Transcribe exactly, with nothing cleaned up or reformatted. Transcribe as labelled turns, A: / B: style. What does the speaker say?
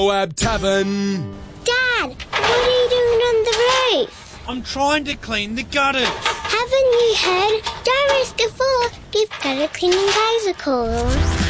A: Moab Tavern.
B: Dad, what are you doing on the roof?
C: I'm trying to clean the gutters.
B: Haven't you heard? Don't risk a fall. Give gutter cleaning guys a call.